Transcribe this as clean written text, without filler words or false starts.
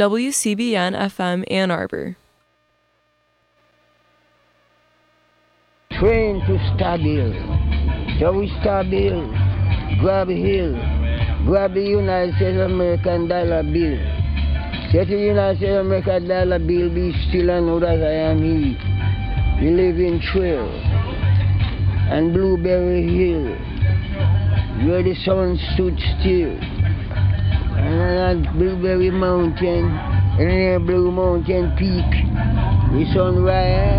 WCBN FM Ann Arbor. Train to Stabile. So we Stabile, grab a hill, grab the United States of American dollar bill. Say to the United States of America dollar bill, be still and know that I am he. We live in Trail and Blueberry Hill, where the sun stood still. And on Blueberry Mountain, and near Blue Mountain Peak, the sun rise.